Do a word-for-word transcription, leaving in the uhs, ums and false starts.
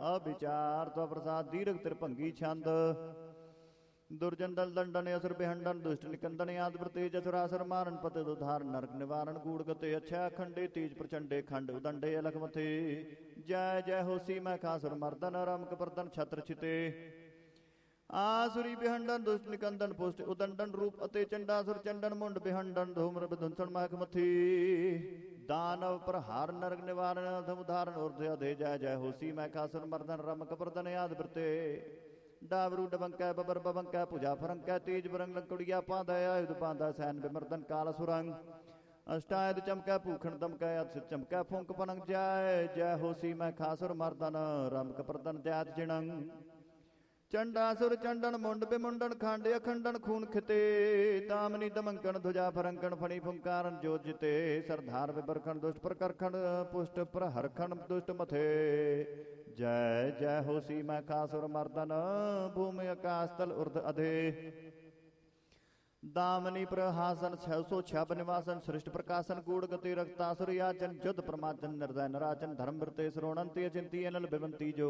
ਅਵਿਚਾਰ ਤੋ ਪ੍ਰਸਾਦ ਦੀਰਘ ਤ੍ਰਿਭੰਗੀ ਛੰਦ। ਦੁਰਜਨ ਦਲ ਦੰਡਨ ਅਸੁਰ ਬਿਹੰਡਨ ਦੁਸ਼ਟ ਨਿਕੰਦਨ ਆਦ ਪ੍ਰਤੇਜ ਅਸੁਰਾਸੁਰ ਮਾਰਨ ਪਤਿ ਉਧਾਰਨ ਨਰਕ ਨਿਵਾਰਨ ਕੂੜ ਗਤੇ ਅਛਾ ਖੰਡੇ ਤੀਜ ਪ੍ਰਚੰਡੇ ਖੰਡ ਉਦੰਡੇ ਅਲਖ ਮਥੇ। ਜੈ ਜੈ ਹੋਸੀ ਮੈਂ ਖਾਸੁਰ ਮਰਦਨ ਰਮਕ ਪਰਦਨ ਛਤਰ ਛਿਤੇ। ਆਸੁਰੀ ਬਿਹੰਡਨ ਦੁਸ਼ਟ ਨਿਕੰਦਨ ਪੁਸ਼ਟ ਉਦੰਡਨ ਰੂਪ ਅਤੇ ਚੰਡਾਸੁਰ ਚੰਡਨ ਮੁੰਡ ਬਿਹੰਡਨ ਧੂਮਰ ਵਿਧੁੰਸਣ ਮਖ ਮਥੀ। ਦਾਨਵ ਪ੍ਰਹਾਰ ਨਰਕ ਨਿਵਾਰਨ ਅਧਮ ਉਧਾਰਨ ਉਰਧ ਅਧੇ। ਜੈ ਜੈ ਹੋਸੀ ਮੈਂ ਖਾਸੁਰ ਮਰਦਨ ਰਮਕ ਪਰਦਨ ਆਦ ਬ੍ਰਤੇ। ਡਾਵਰੂ ਡਬੰਕੈ ਬਬਰ ਬਬੰਕੈ ਭੁਜਾ ਫਰੰਕੈ ਤੇਜ ਬਰੰਗ ਲੰਕੜੀਆ ਪਾਂਦਾ ਆਯੁਧ ਪਾਂਦਾ ਸੈਨ ਬਿਮਰਦਨ ਕਾਲ ਸੁਰੰਗ। ਅਸ਼ਟਾਇਦ ਚਮਕੈ ਭੂਖਣ ਦਮਕੈ ਅਤ ਚਮਕੈ ਫੁੰਕ ਪਨੰਗ। ਜੈ ਜੈ ਹੋਸੀ ਮੈਂ ਖਾਸੁਰ ਮਰਦਨ ਰਮਕ ਪਰਦਨ ਤਿਆਤ ਜਿਣੰ। ਚੰਡਾਸੁਰ ਚੰਡਨ ਮੁੰਡ ਬਿਮੁੰਡਨ ਖੰਡ ਅਖੰਡਨ ਖੂਨ ਖਿਤੇ। ਦਾਮਨੀ ਦਮੰਕਣ ਧੁਜਾ ਫਰੰਕਣ ਫਣੀ ਫੁੰਕਾਰਨ ਜੋਤ ਜਿਤੇ। ਸਰਦਾਰ ਬਿਬਰਖਣ ਦੁਸ਼ਟ ਪ੍ਰਕਰਖਣ ਪੁਸ਼ਟ ਪ੍ਰਹਰਖਣ ਦੁਸ਼ਟ ਮਥੇ। ਜੈ ਜੈ ਹੋਸੀ ਮੈਂ ਖਾਸੁਰ ਮਰਦਨ ਭੂਮਿ ਆਕਾਸ ਤਲ ਉਰਧ ਅਧੇ। ਦਾਮਨੀ ਪ੍ਰਹਾਸਨ ਛੈ ਸੌ ਛਬ ਨਿਵਾਸਨ ਸ੍ਰਿਸ਼ਟ ਪ੍ਰਕਾਸ਼ਨ ਕੂੜ ਗਤੀ ਰਕਤਾਸੁਰ ਯਾਚਨ ਜੁਧ ਪ੍ਰਮਾਚਨ ਨਿਰਦੈ ਨਰਾਚਨ ਧਰਮ ਵਰਤੇ ਸਰੋਣੰਤੀ ਅਚਿੰਤੀ ਅਨਲ ਬਿਵੰਤੀ ਜੋ।